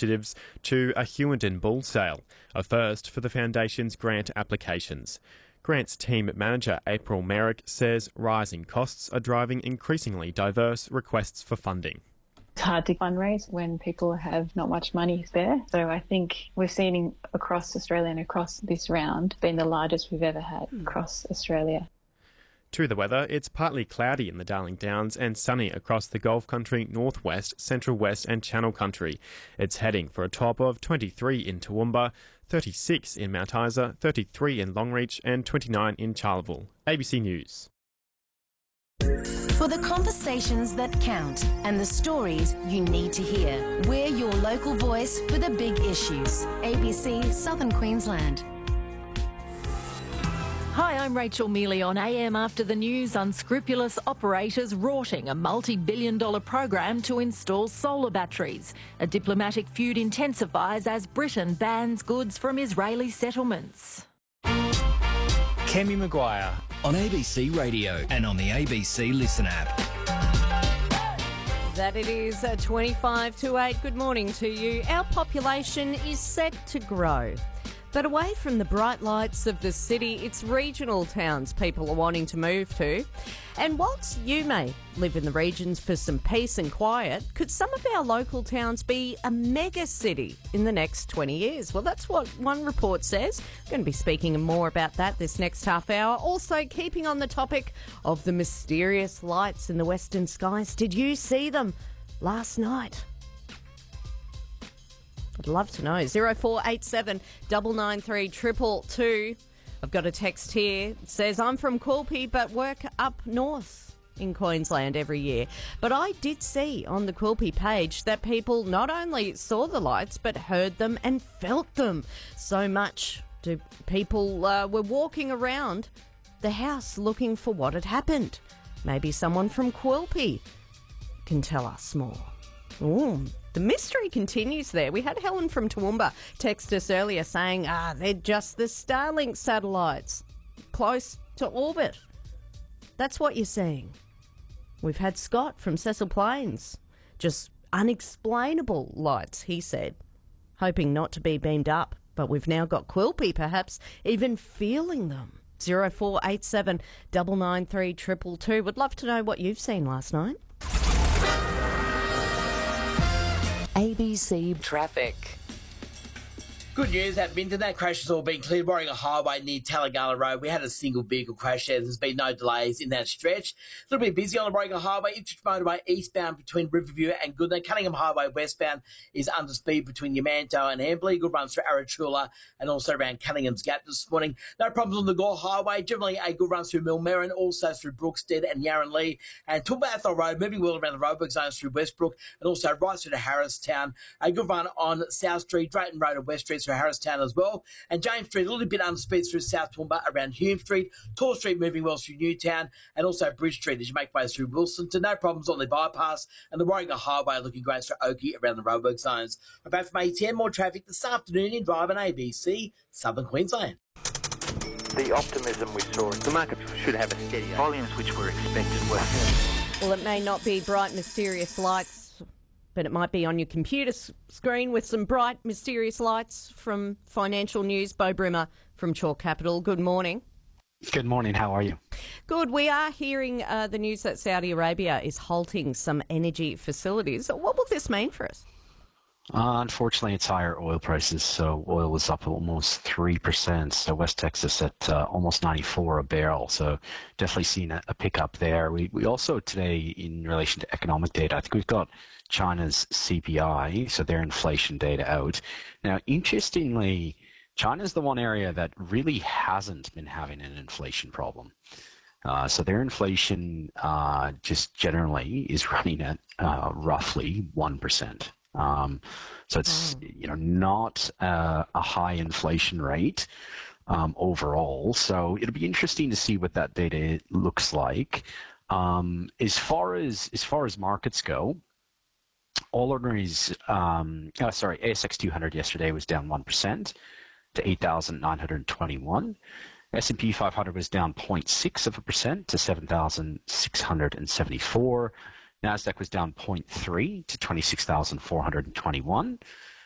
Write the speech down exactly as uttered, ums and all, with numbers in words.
initiatives to a Hughenden bull sale, a first for the Foundation's grant applications. Grants team manager April Merrick says rising costs are driving increasingly diverse requests for funding. It's hard to fundraise when people have not much money spare. So I think we've seen across Australia and across this round being the largest we've ever had across Australia. To the weather, it's partly cloudy in the Darling Downs and sunny across the Gulf Country, Northwest, Central West and Channel Country. It's heading for a top of twenty-three in Toowoomba, thirty-six in Mount Isa, thirty-three in Longreach and twenty-nine in Charleville. A B C News. For the conversations that count and the stories you need to hear, we're your local voice for the big issues. A B C Southern Queensland. Hi, I'm Rachel Mealy on A M After the News. Unscrupulous operators rorting a multi-billion dollar program to install solar batteries. A diplomatic feud intensifies as Britain bans goods from Israeli settlements. Kemi Maguire on A B C Radio and on the A B C Listen app. That it is uh, twenty-five to eight. Good morning to you. Our population is set to grow. But away from the bright lights of the city, it's regional towns people are wanting to move to. And whilst you may live in the regions for some peace and quiet, could some of our local towns be a mega city in the next twenty years? Well, that's what one report says. We're going to be speaking more about that this next half hour. Also, keeping on the topic of the mysterious lights in the western skies. Did you see them last night? I'd love to know. zero four eight seven nine nine three two two two. I've got a text here. It says, I'm from Quilpie but work up north in Queensland every year. But I did see on the Quilpie page that people not only saw the lights but heard them and felt them. So much do people uh, were walking around the house looking for what had happened. Maybe someone from Quilpie can tell us more. Ooh. The mystery continues there. We had Helen from Toowoomba text us earlier saying, ah, they're just the Starlink satellites close to orbit. That's what you're seeing. We've had Scott from Cecil Plains. Just unexplainable lights, he said, hoping not to be beamed up. But we've now got Quilpie perhaps even feeling them. zero four eight seven nine nine three two two two. Would love to know what you've seen last night. A B C Traffic. Good news, that Minton crash has all been cleared. Warringah Highway near Talagala Road, we had a single vehicle crash there. There's been no delays in that stretch. A little bit busy on the Warringah Highway. Ipswich Motorway eastbound between Riverview and Goodna. Cunningham Highway westbound is under speed between Yamanto and Amberley. Good runs through Arachula and also around Cunningham's Gap this morning. No problems on the Gore Highway. Generally a good run through Millmerran, also through Brookstead and Yarranlee. And Toowoomba Athol Road, moving well around the roadwork zones through Westbrook and also right through to Harristown. A good run on South Street, Drayton Road and West Street through Harristown as well. And James Street, a little bit under speed through South Toowoomba around Hume Street. Tor Street moving well through Newtown and also Bridge Street as you make way through Wilsonton. No problems on the bypass and the Warringah Highway looking great through Oakey around the roadwork zones. We're back from A ten, more traffic this afternoon in Drive on A B C, Southern Queensland. The optimism we saw, the market should have a steady volumes which were expected were. Well, it may not be bright, mysterious lights, but it might be on your computer s- screen with some bright, mysterious lights from Financial News. Bo Brimmer from Chalk Capital. Good morning. Good morning. How are you? Good. We are hearing uh, the news that Saudi Arabia is halting some energy facilities. What will this mean for us? Uh, unfortunately, it's higher oil prices. So oil was up almost three percent. So West Texas at uh, almost ninety-four a barrel. So definitely seen a, a pickup there. We we also today, in relation to economic data, I think we've got China's C P I, so their inflation data out. Now, interestingly, China's the one area that really hasn't been having an inflation problem. Uh, so their inflation uh, just generally is running at uh, roughly one percent. Um, so it's, you know, not uh, a high inflation rate um, overall. So it'll be interesting to see what that data looks like. Um, as far as as far as markets go, all ordinaries, um, oh, sorry, A S X two hundred yesterday was down one percent to eight thousand nine hundred twenty-one. S and P five hundred was down zero point six of a percent to seven thousand six hundred seventy-four. NASDAQ was down zero point three to twenty-six thousand four hundred twenty-one.